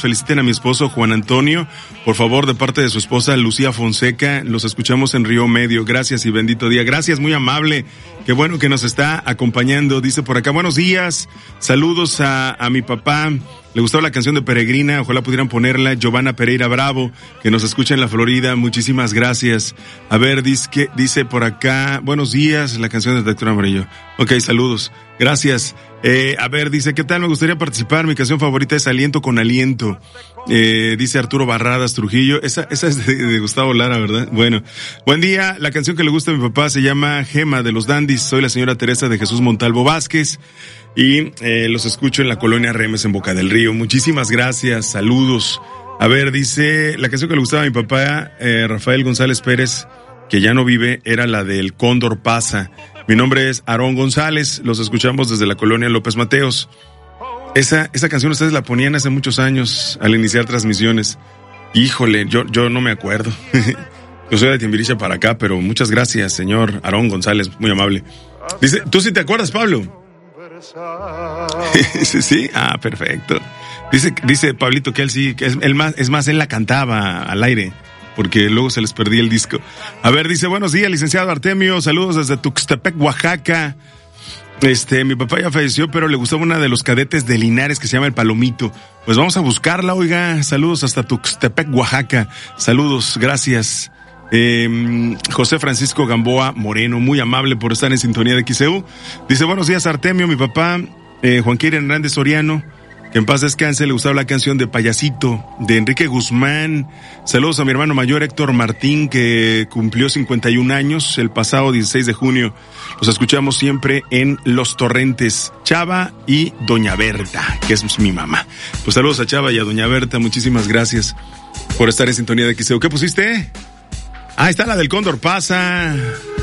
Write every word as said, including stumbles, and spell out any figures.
feliciten a mi esposo Juan Antonio, por favor, de parte de su esposa Lucía Fonseca. Los escuchamos en Río Medio. Gracias y bendito día. Gracias, muy amable. Qué bueno que nos está acompañando. Dice por acá, buenos días. Saludos a, a mi papá. Le gustaba la canción de Peregrina, ojalá pudieran ponerla. Giovanna Pereira Bravo, que nos escucha en la Florida, muchísimas gracias. A ver, dice, que, dice por acá, buenos días, la canción de Detector Amarillo. Ok, saludos, gracias. Eh, a ver, dice, ¿qué tal? Me gustaría participar, mi canción favorita es Aliento con Aliento. Eh, dice Arturo Barradas Trujillo, esa, esa es de, de Gustavo Lara, ¿verdad? Bueno, buen día, la canción que le gusta a mi papá se llama Gema de los Dandis, soy la señora Teresa de Jesús Montalvo Vázquez. Y eh, los escucho en la colonia Remes en Boca del Río. Muchísimas gracias, saludos. A ver, dice, la canción que le gustaba a mi papá, eh, Rafael González Pérez, que ya no vive, era la del Cóndor Pasa. Mi nombre es Aarón González, los escuchamos desde la colonia López Mateos. Esa, esa canción ustedes la ponían hace muchos años al iniciar transmisiones. Híjole, yo, yo no me acuerdo. Yo soy de Timbiriche para acá, pero muchas gracias, señor Aarón González, muy amable. Dice, ¿tú sí te acuerdas, Pablo? Sí, sí, ah, perfecto. Dice, dice Pablito que él sí, que es, él más, es más, él la cantaba al aire, porque luego se les perdía el disco. A ver, dice, buenos días, licenciado Artemio, saludos desde Tuxtepec, Oaxaca. Este, mi papá ya falleció, pero le gustaba una de los cadetes de Linares que se llama El Palomito. Pues vamos a buscarla, oiga, saludos hasta Tuxtepec, Oaxaca. Saludos, gracias. Eh, José Francisco Gamboa Moreno, muy amable por estar en sintonía de X E U. Dice, buenos días Artemio, mi papá eh, Juan Quiere Hernández Soriano, que en paz descanse, le gustaba la canción de Payasito de Enrique Guzmán. Saludos a mi hermano mayor Héctor Martín, que cumplió cincuenta y un años el pasado dieciséis de junio. Los escuchamos siempre en Los Torrentes, Chava y Doña Berta, que es mi mamá. Pues saludos a Chava y a Doña Berta, muchísimas gracias por estar en sintonía de X E U. ¿Qué pusiste? Ah, está la del Cóndor Pasa.